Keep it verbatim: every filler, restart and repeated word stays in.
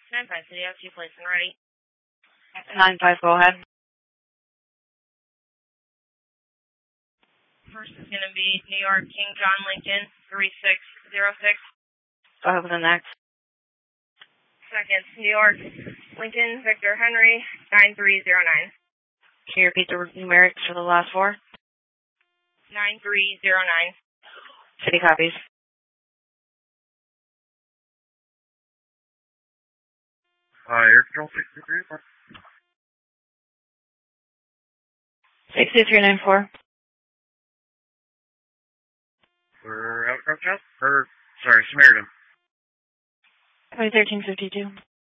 nine five City, have two plates and ready. nine five, go ahead. First is going to be New York King John Lincoln, three six zero six. Go ahead with the next. Second, New York Lincoln Victor Henry, nine three zero nine. Can you repeat the numerics for the last four? nine three zero nine. City copies. Uh, air control six two three four. six two three nine four. For outcrop job? Or, sorry, Samaritan. twenty thirteen fifty-two.